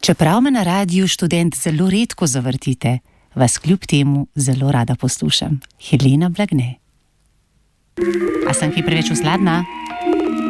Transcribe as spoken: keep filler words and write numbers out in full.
Čeprav me na Radiu Študent zelo redko zavrtite, vas kljub temu zelo rada poslušam. Helena Blagne. A sem ki preveč usladna?